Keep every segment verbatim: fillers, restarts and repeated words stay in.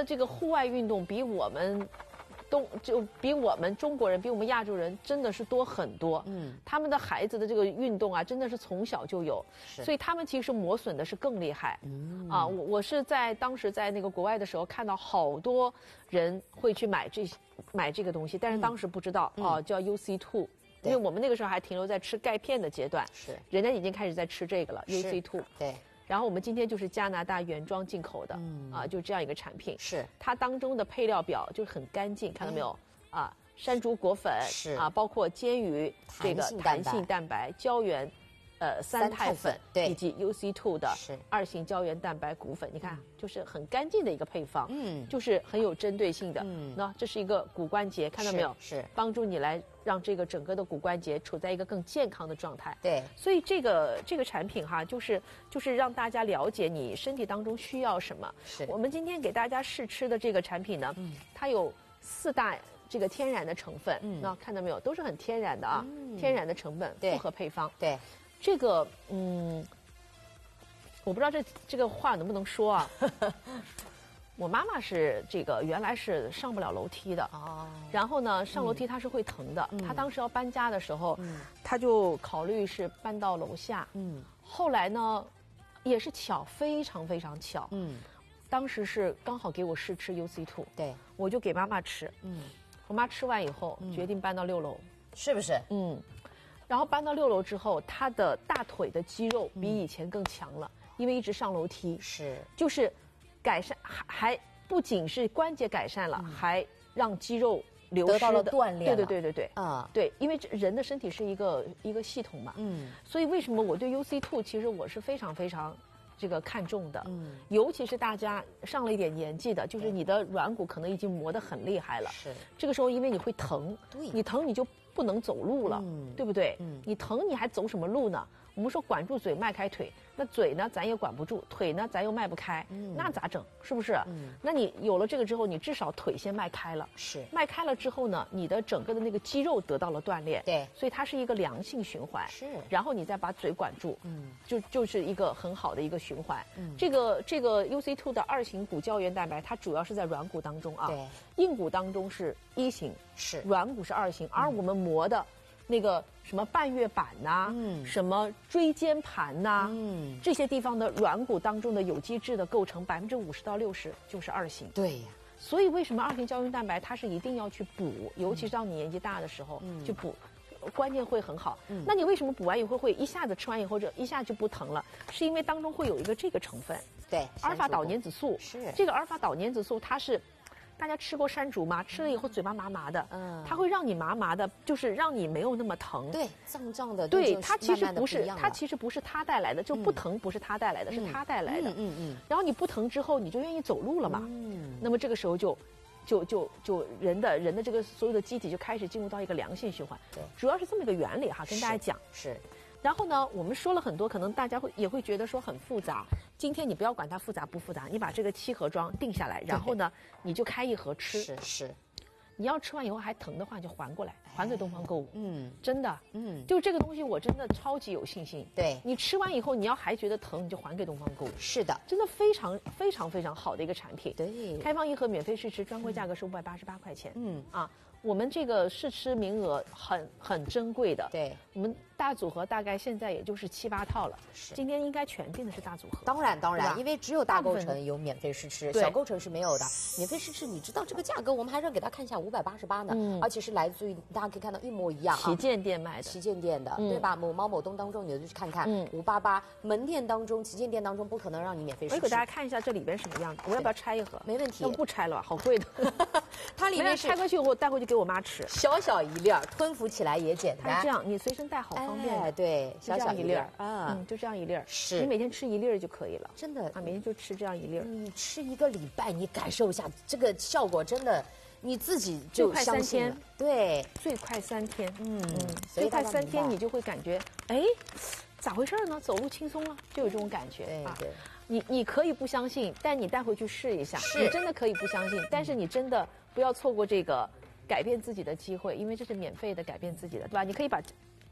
的这个户外运动比我们。东就比我们中国人，比我们亚洲人真的是多很多。嗯，他们的孩子的这个运动啊，真的是从小就有，所以他们其实磨损的是更厉害。嗯啊，我我是在当时在那个国外的时候，看到好多人会去买这买这个东西，但是当时不知道哦、嗯啊，叫 U C 二。因为我们那个时候还停留在吃钙片的阶段， 是人家已经开始在吃这个了 U C 二。 对。 然后我们今天就是加拿大原装进口的，嗯啊，就这样一个产品。 是它当中的配料表就是很干净，看到没有？嗯、啊，山竹果粉是啊，包括煎鱼这个弹性蛋白、胶原，呃，三肽粉对， 以及 U C 二的二型胶原蛋白骨粉，你看，就是很干净的一个配方，嗯，就是很有针对性的。嗯，那这是一个骨关节，看到没有？ 是帮助你来让这个整个的骨关节处在一个更健康的状态。 对， 所以这个这个产品哈，就是就是让大家了解你身体当中需要什么。 是我们今天给大家试吃的这个产品呢，嗯，它有四大这个天然的成分，嗯，那看到没有，都是很天然的啊，嗯、天然的成分，复合配方。 对， 这个嗯，我不知道这这个话能不能说啊。我妈妈是这个原来是上不了楼梯的哦，然后呢上楼梯她是会疼的，嗯、她当时要搬家的时候，嗯、她就考虑是搬到楼下，嗯，后来呢也是巧，非常非常巧，嗯，当时是刚好给我试吃 U C 二， 对， 我就给妈妈吃，嗯，我妈吃完以后、嗯、决定搬到六楼， 是不是？ 嗯，然后搬到六楼之后，她的大腿的肌肉比以前更强了，嗯、因为一直上楼梯， 是， 就是。改善还还不仅是关节改善了，嗯、还让肌肉流失得到了锻炼。 对对对对对啊，对，因为人的身体是一个一个系统嘛，嗯，所以为什么我对 U C 二其实我是非常非常这个看重的，嗯，尤其是大家上了一点年纪的，就是你的软骨可能已经磨得很厉害了， 是这个时候因为你会疼，对，你疼你就不能走路了，嗯、对不对？嗯，你疼你还走什么路呢？我们说管住嘴，迈开腿，那嘴呢咱也管不住，腿呢咱又迈不开，嗯、那咋整？是不是？嗯，那你有了这个之后，你至少腿先迈开了， 是迈开了之后呢，你的整个的那个肌肉得到了锻炼， 对， 所以它是一个良性循环， 是， 然后你再把嘴管住，嗯，就就是一个很好的一个循环。嗯，这个这个 U C 二的二型骨胶原蛋白，它主要是在软骨当中啊， 对， 硬骨当中是一型， 是软骨是二型，而我们磨的。那个什么半月板呐、啊，嗯，什么椎间盘呐、啊，嗯，这些地方的软骨当中的有机质的构成百分之五十到六十就是二型。 对呀， 所以为什么二型胶原蛋白它是一定要去补，尤其是到你年纪大的时候，嗯，去补，关键会很好。嗯，那你为什么补完以后会一下子吃完以后就一下就不疼了？是因为当中会有一个这个成分， 对， 阿尔法岛粘子素。 是这个阿尔法岛粘子素，它是。大家吃过山竹吗？吃了以后嘴巴麻麻的，嗯，它会让你麻麻的，就是让你没有那么疼。 对，胀胀的。 对，它其实不是，它其实不是它带来的，就不疼不是它带来的，是它带来的。 嗯嗯嗯。 然后你不疼之后，你就愿意走路了嘛。嗯。那么这个时候就，就就就人的人的这个所有的机体就开始进入到一个良性循环。 对， 主要是这么一个原理哈，跟大家讲。 是。 然后呢，我们说了很多，可能大家会也会觉得说很复杂。今天你不要管它复杂不复杂，你把这个七盒装定下来，然后呢，你就开一盒吃。 是是。 你要吃完以后还疼的话，就还过来，还给东方购物。 嗯， 真的，嗯，就这个东西我真的超级有信心。 对， 你吃完以后，你要还觉得疼，你就还给东方购物。 是的， 真的非常非常非常好的一个产品。 对， 开放一盒免费试吃，专柜价格是五百八十八块钱。嗯啊，我们这个试吃名额很很珍贵的。 对， 我们大组合大概现在也就是七八套了。是，今天应该全定的是大组合。 当然当然，因为只有大构成有免费试吃，小构成是没有的。免费试吃，你知道这个价格，我们还是要给大家看一下，五百八十八呢。嗯。而且是来自于大家可以看到一模一样， 旗舰店卖的， 旗舰店的，对吧？某猫某东当中，你就去看看，五八八门店当中，旗舰店当中不可能让你免费试吃。 我给大家看一下这里边什么样子，我要不要拆一盒？ 没问题， 要不拆了，好贵的。 它里面拆回去我带回去给我妈吃， 小小一粒儿，吞服起来也简单。 这样你随身带好方便。 哎，对，小小一粒儿啊，嗯，就这样一粒儿， 是你每天吃一粒儿就可以了。 真的啊，每天就吃这样一粒儿。 你吃一个礼拜，你感受一下这个效果，真的。你自己就相信了，对， 最快三天，嗯嗯， 最快三天你就会感觉，哎，咋回事呢？走路轻松了，就有这种感觉啊。 对， 你你可以不相信，但你带回去试一下，你真的可以不相信，但是你真的不要错过这个改变自己的机会，因为这是免费的改变自己的，对吧？你可以把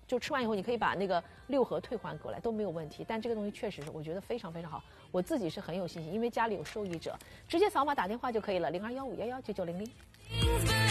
就吃完以后你可以把那个六盒退还过来都没有问题。但这个东西确实是我觉得非常非常好，我自己是很有信心，因为家里有受益者，直接扫码打电话就可以了，零二幺五幺幺九九零零。